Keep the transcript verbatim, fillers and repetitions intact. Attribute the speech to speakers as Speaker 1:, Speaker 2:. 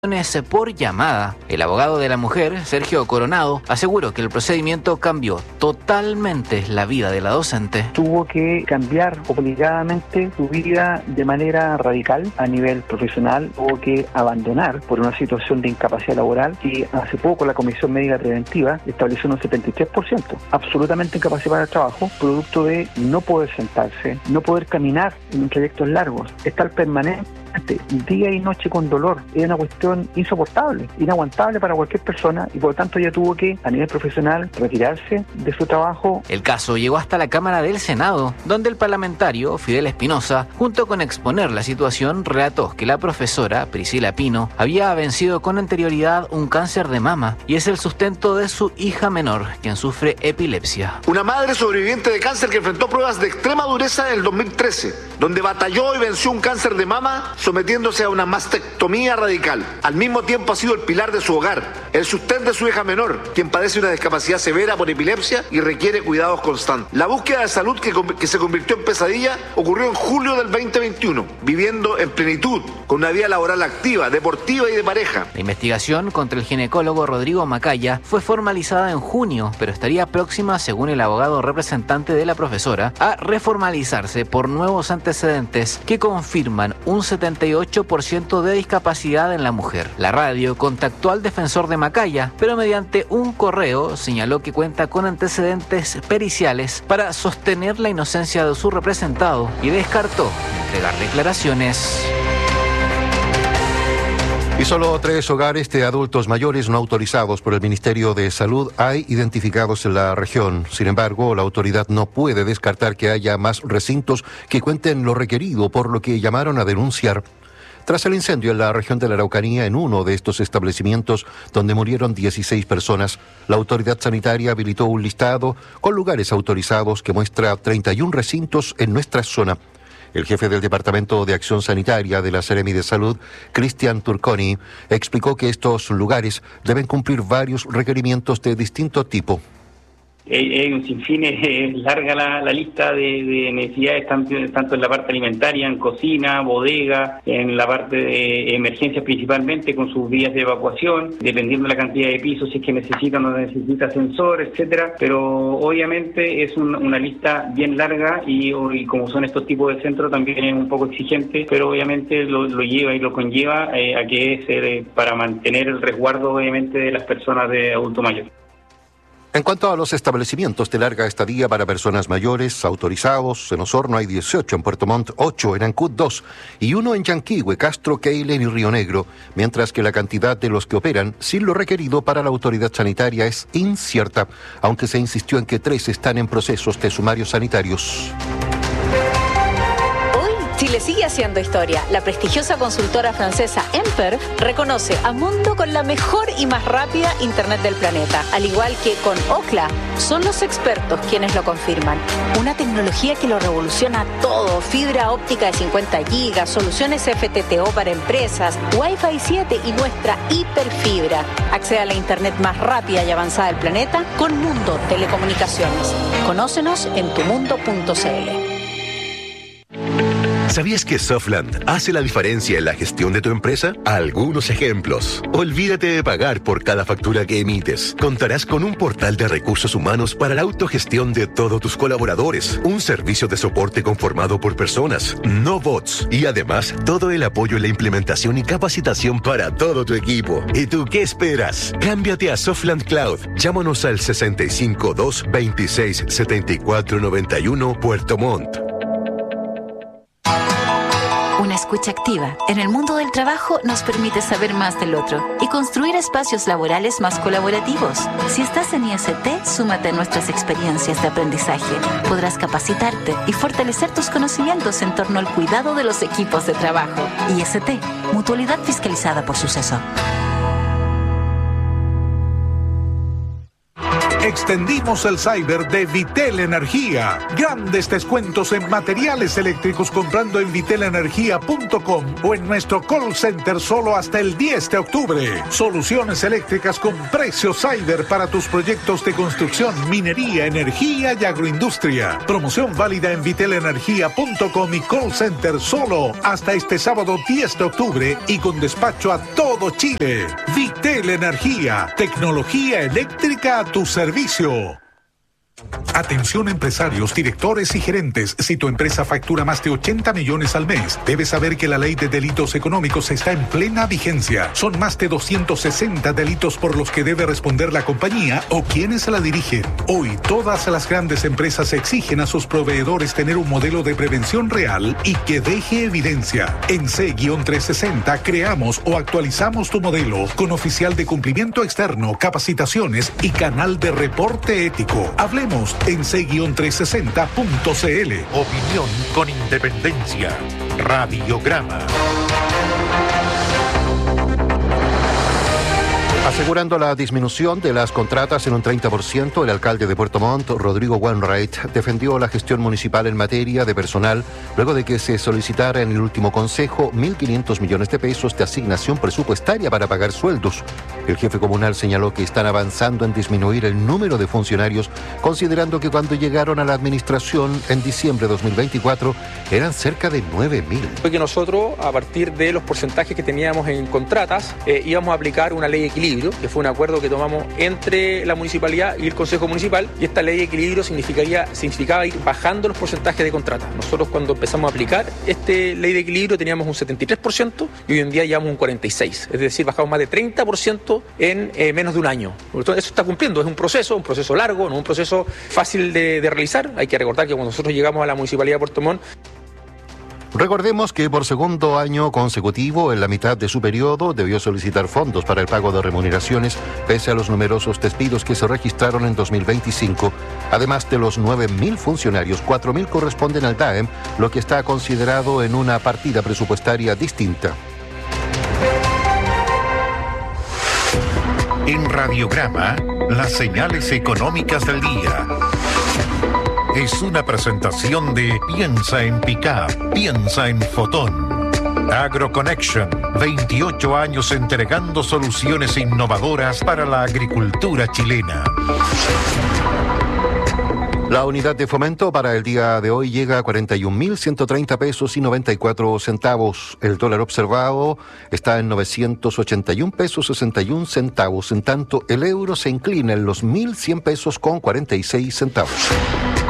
Speaker 1: por llamada. El abogado de la mujer, Sergio Coronado, aseguró que el procedimiento cambió totalmente la vida de la docente.
Speaker 2: Tuvo que cambiar obligadamente su vida de manera radical a nivel profesional, tuvo que abandonar por una situación de incapacidad laboral y hace poco la Comisión Médica Preventiva estableció un setenta y tres por ciento, absolutamente incapacidad para el trabajo, producto de no poder sentarse, no poder caminar en trayectos largos, estar permanente día y noche con dolor. Es una cuestión insoportable, inaguantable para cualquier persona y por lo tanto ella tuvo que, a nivel profesional, retirarse de su trabajo.
Speaker 1: El caso llegó hasta la Cámara del Senado, donde el parlamentario Fidel Espinosa, junto con exponer la situación, relató que la profesora Priscila Pino había vencido con anterioridad un cáncer de mama y es el sustento de su hija menor, quien sufre epilepsia.
Speaker 3: Una madre sobreviviente de cáncer que enfrentó pruebas de extrema dureza en el dos mil trece, donde batalló y venció un cáncer de mama sometiéndose a una mastectomía radical. Al mismo tiempo ha sido el pilar de su hogar, el sustento de su hija menor, quien padece una discapacidad severa por epilepsia y requiere cuidados constantes. La búsqueda de salud que, que se convirtió en pesadilla ocurrió en julio del veinte veintiuno, viviendo en plenitud, con una vida laboral activa, deportiva y de pareja.
Speaker 1: La investigación contra el ginecólogo Rodrigo Macaya fue formalizada en junio, pero estaría próxima, según el abogado representante de la profesora, a reformalizarse por nuevos antecedentes que confirman un setenta y ocho por ciento de discapacidad en la mujer. La radio contactó al defensor de Macaya, pero mediante un correo señaló que cuenta con antecedentes periciales para sostener la inocencia de su representado y descartó entregar declaraciones.
Speaker 4: Y solo tres hogares de adultos mayores no autorizados por el Ministerio de Salud hay identificados en la región. Sin embargo, la autoridad no puede descartar que haya más recintos que cuenten lo requerido, por lo que llamaron a denunciar. Tras el incendio en la región de la Araucanía, en uno de estos establecimientos donde murieron dieciséis personas, la autoridad sanitaria habilitó un listado con lugares autorizados que muestra treinta y uno recintos en nuestra zona. El jefe del Departamento de Acción Sanitaria de la Seremi de Salud, Cristian Turconi, explicó que estos lugares deben cumplir varios requerimientos de distinto tipo.
Speaker 5: Hay un sinfín, es larga la, la lista de, de necesidades, tanto, tanto en la parte alimentaria, en cocina, bodega, en la parte de emergencias principalmente, con sus vías de evacuación, dependiendo de la cantidad de pisos, si es que necesita o no necesita ascensor, etcétera. Pero obviamente es un, una lista bien larga y, y como son estos tipos de centros también es un poco exigente, pero obviamente lo, lo lleva y lo conlleva eh, a que es eh, para mantener el resguardo obviamente de las personas de adulto mayor.
Speaker 4: En cuanto a los establecimientos de larga estadía para personas mayores autorizados, en Osorno hay dieciocho, en Puerto Montt ocho, en Ancud dos y uno en Yanquihue, Castro, Keilen y Río Negro, mientras que la cantidad de los que operan sin lo requerido para la autoridad sanitaria es incierta, aunque se insistió en que tres están en procesos de sumarios sanitarios.
Speaker 6: Chile sigue haciendo historia. La prestigiosa consultora francesa Emper reconoce a Mundo con la mejor y más rápida internet del planeta. Al igual que con Ookla, son los expertos quienes lo confirman. Una tecnología que lo revoluciona todo. Fibra óptica de cincuenta gigas, soluciones F T T O para empresas, Wi-Fi siete y nuestra hiperfibra. Accede a la internet más rápida y avanzada del planeta con Mundo Telecomunicaciones. Conócenos en tu mundo punto c l.
Speaker 7: ¿Sabías que Softland hace la diferencia en la gestión de tu empresa? Algunos ejemplos. Olvídate de pagar por cada factura que emites. Contarás con un portal de recursos humanos para la autogestión de todos tus colaboradores. Un servicio de soporte conformado por personas, no bots. Y además, todo el apoyo en la implementación y capacitación para todo tu equipo. ¿Y tú qué esperas? Cámbiate a Softland Cloud. Llámanos al sesenta y cinco, dos, veintiséis, setenta y cuatro, noventa y uno Puerto Montt.
Speaker 8: Una escucha activa en el mundo del trabajo nos permite saber más del otro y construir espacios laborales más colaborativos. Si estás en I S T, súmate a nuestras experiencias de aprendizaje. Podrás capacitarte y fortalecer tus conocimientos en torno al cuidado de los equipos de trabajo. I S T, Mutualidad Fiscalizada por Suceso.
Speaker 9: Extendimos el cyber de Vitel Energía. Grandes descuentos en materiales eléctricos comprando en vitel energía punto com o en nuestro call center solo hasta el diez de octubre. Soluciones eléctricas con precio cyber para tus proyectos de construcción, minería, energía y agroindustria. Promoción válida en vitel energía punto com y call center solo hasta este sábado diez de octubre y con despacho a todo Chile. Vitel Energía, tecnología eléctrica a tu servicio. Atención empresarios, directores y gerentes. Si tu empresa factura más de ochenta millones al mes, debes saber que la ley de delitos económicos está en plena vigencia. Son más de doscientos sesenta delitos por los que debe responder la compañía o quienes la dirigen. Hoy, todas las grandes empresas exigen a sus proveedores tener un modelo de prevención real y que deje evidencia. En C trescientos sesenta creamos o actualizamos tu modelo con oficial de cumplimiento externo, capacitaciones y canal de reporte ético. Hablemos en C trescientos sesenta punto c l.
Speaker 10: Opinión con independencia. Radiograma.
Speaker 4: Asegurando la disminución de las contratas en un treinta por ciento, el alcalde de Puerto Montt, Rodrigo Wainwright, defendió la gestión municipal en materia de personal luego de que se solicitara en el último consejo mil quinientos millones de pesos de asignación presupuestaria para pagar sueldos. El jefe comunal señaló que están avanzando en disminuir el número de funcionarios, considerando que cuando llegaron a la administración en diciembre de dos mil veinticuatro eran cerca de nueve mil.
Speaker 11: Fue que nosotros, a partir de los porcentajes que teníamos en contratas, eh, íbamos a aplicar una ley de equilibrio, que fue un acuerdo que tomamos entre la municipalidad y el Consejo Municipal, y esta ley de equilibrio significaría, significaba ir bajando los porcentajes de contratas. Nosotros cuando empezamos a aplicar esta ley de equilibrio teníamos un setenta y tres por ciento y hoy en día llevamos un cuarenta y seis por ciento, es decir, bajamos más de treinta por ciento en eh, menos de un año. Entonces, eso está cumpliendo, es un proceso, un proceso largo, no un proceso fácil de, de realizar. Hay que recordar que cuando nosotros llegamos a la Municipalidad de Puerto Montt,
Speaker 4: recordemos que por segundo año consecutivo, en la mitad de su periodo, debió solicitar fondos para el pago de remuneraciones, pese a los numerosos despidos que se registraron en dos mil veinticinco. Además de los nueve mil funcionarios, cuatro mil corresponden al D A E M, lo que está considerado en una partida presupuestaria distinta.
Speaker 10: En Radiograma, las señales económicas del día. Es una presentación de Piensa en Pickup, piensa en Fotón. AgroConnection, veintiocho años entregando soluciones innovadoras para la agricultura chilena.
Speaker 4: La unidad de fomento para el día de hoy llega a cuarenta y un mil ciento treinta pesos y noventa y cuatro centavos. El dólar observado está en novecientos ochenta y un pesos sesenta y un centavos. En tanto, el euro se inclina en los mil cien pesos con cuarenta y seis centavos.